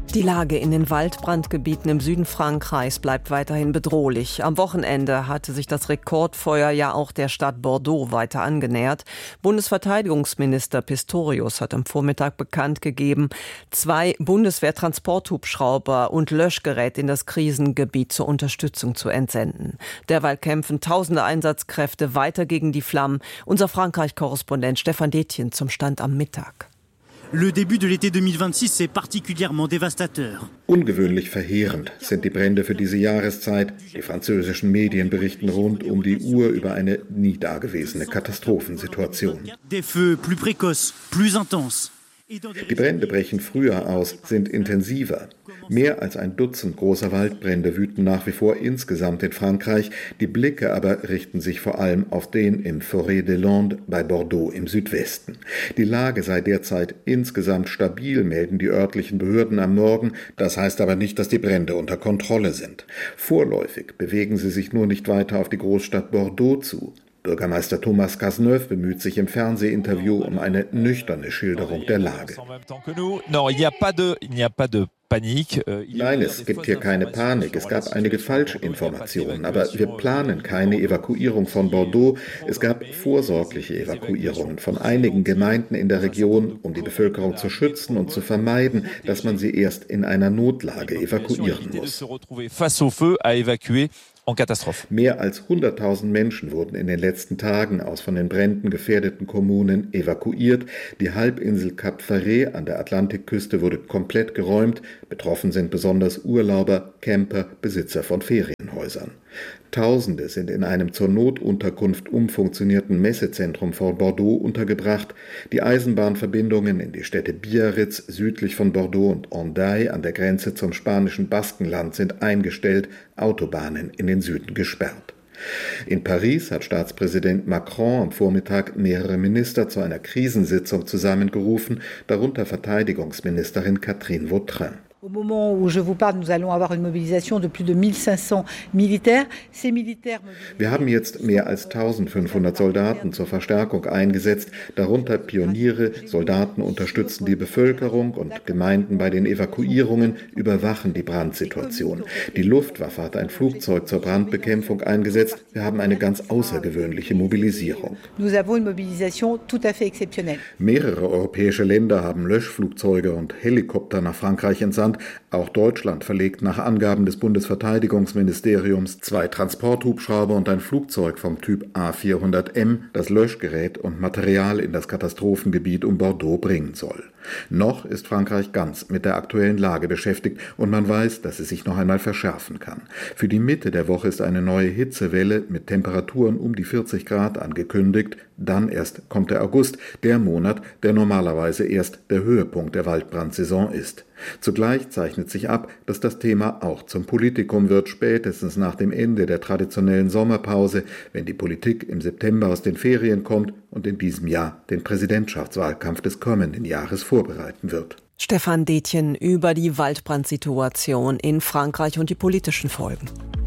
Die Lage in den Waldbrandgebieten im Süden Frankreichs bleibt weiterhin bedrohlich. Am Wochenende hatte sich das Rekordfeuer ja auch der Stadt Bordeaux weiter angenähert. Bundesverteidigungsminister Pistorius hat am Vormittag bekannt gegeben, 2 Bundeswehr-Transporthubschrauber und Löschgeräte in das Krisengebiet zur Unterstützung zu entsenden. Derweil kämpfen tausende Einsatzkräfte weiter gegen die Flammen. Unser Frankreich-Korrespondent Stefan Detjen zum Stand am Mittag. Le début de l'été 2026 est particulièrement dévastateur. Ungewöhnlich verheerend sind die Brände für diese Jahreszeit. Die französischen Medien berichten rund um die Uhr über eine nie dagewesene Katastrophensituation. Des feux plus précoces, plus intenses. Die Brände brechen früher aus, sind intensiver. Mehr als ein Dutzend großer Waldbrände wüten nach wie vor insgesamt in Frankreich. Die Blicke aber richten sich vor allem auf den im Forêt des Landes bei Bordeaux im Südwesten. Die Lage sei derzeit insgesamt stabil, melden die örtlichen Behörden am Morgen. Das heißt aber nicht, dass die Brände unter Kontrolle sind. Vorläufig bewegen sie sich nur nicht weiter auf die Großstadt Bordeaux zu. Bürgermeister Thomas Cazeneuve bemüht sich im Fernsehinterview um eine nüchterne Schilderung der Lage. Nein, es gibt hier keine Panik. Es gab einige Falschinformationen, aber wir planen keine Evakuierung von Bordeaux. Es gab vorsorgliche Evakuierungen von einigen Gemeinden in der Region, um die Bevölkerung zu schützen und zu vermeiden, dass man sie erst in einer Notlage evakuieren muss. Mehr als 100.000 Menschen wurden in den letzten Tagen aus von den Bränden gefährdeten Kommunen evakuiert. Die Halbinsel Cap Ferret an der Atlantikküste wurde komplett geräumt. Betroffen sind besonders Urlauber, Camper, Besitzer von Ferienhäusern. Tausende sind in einem zur Notunterkunft umfunktionierten Messezentrum vor Bordeaux untergebracht. Die Eisenbahnverbindungen in die Städte Biarritz südlich von Bordeaux und Hendaye an der Grenze zum spanischen Baskenland sind eingestellt, Autobahnen in den Süden gesperrt. In Paris hat Staatspräsident Macron am Vormittag mehrere Minister zu einer Krisensitzung zusammengerufen, darunter Verteidigungsministerin Catherine Vautrin. Au moment où je vous parle, nous allons avoir une mobilisation de plus de 1500 militaires. Ces militaires Wir haben jetzt mehr als 1500 Soldaten zur Verstärkung eingesetzt. Darunter Pioniere, Soldaten unterstützen die Bevölkerung und Gemeinden bei den Evakuierungen, überwachen die Brandsituation. Die Luftwaffe hat ein Flugzeug zur Brandbekämpfung eingesetzt. Wir haben eine ganz außergewöhnliche Mobilisierung. Nous avons une mobilisation tout à fait exceptionnelle. Mehrere europäische Länder haben Löschflugzeuge und Helikopter nach Frankreich entsandt. Auch Deutschland verlegt nach Angaben des Bundesverteidigungsministeriums 2 Transporthubschrauber und ein Flugzeug vom Typ A400M, das Löschgerät und Material in das Katastrophengebiet um Bordeaux bringen soll. Noch ist Frankreich ganz mit der aktuellen Lage beschäftigt und man weiß, dass es sich noch einmal verschärfen kann. Für die Mitte der Woche ist eine neue Hitzewelle mit Temperaturen um die 40 Grad angekündigt. Dann erst kommt der August, der Monat, der normalerweise erst der Höhepunkt der Waldbrandsaison ist. Zugleich zeichnet sich ab, dass das Thema auch zum Politikum wird, spätestens nach dem Ende der traditionellen Sommerpause, wenn die Politik im September aus den Ferien kommt und in diesem Jahr den Präsidentschaftswahlkampf des kommenden Jahres vorbereiten wird. Stefan Detjen über die Waldbrandsituation in Frankreich und die politischen Folgen.